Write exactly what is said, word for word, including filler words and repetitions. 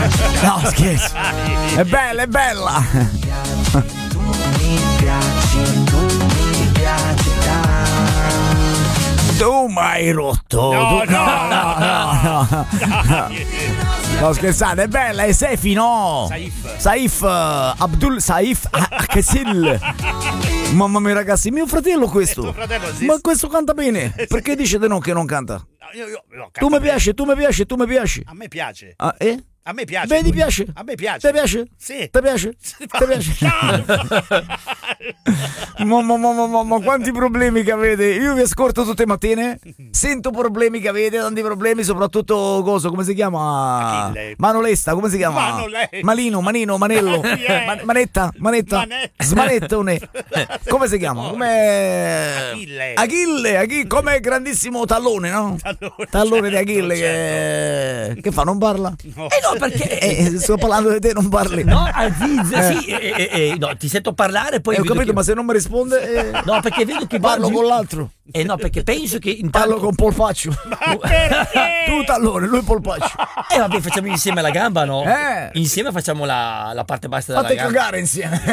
No, scherzo. È bella, è bella. Tu mi hai rotto. No, tu... no, no, no, no. no. No, scherzate, è bella, è Sefi, no? Saif. Saif, uh, Abdul Saif Akessil. Mamma mia, ragazzi, mio fratello questo. tuo fratello, sì. Ma questo canta bene. Perché dice di no che non canta? No, io, io, no, Tu mi piaci, tu mi piaci, tu mi piaci. A me piace. Ah, eh? A me piace. Vedi, piace? A me piace. Ti piace? Sì. Ti piace? Ti piace? ma, ma, ma, ma, ma, ma quanti problemi che avete? Io vi ascolto tutte le mattine, sento problemi che avete, tanti problemi, soprattutto coso, come si chiama? Achille. Manolesta, come si chiama? Manolesta. Malino, Manino, Manello. Yeah. Man- manetta, manetta. Manetta. Smanettone. Come si chiama? Come Achille. Achille, Achille, come grandissimo tallone, no? Tallone, Tallone di certo, Achille certo. che... che fa, non parla? No. Eh no, perché Eh, sto parlando di te, non parli. no, Aziz, sì, eh, eh, eh, no, ti sento parlare poi Eh, ho vedo capito, che- ma se non mi risponde, eh, no, perché vedo che parlo guardi- con l'altro. Eh no, perché penso che intanto Parlo con Polpaccio. Perché? Tu tallone, lui Polpaccio. Eh vabbè, facciamo insieme la gamba, no? Eh. Insieme facciamo la, la parte bassa della Fate gamba. cagare insieme.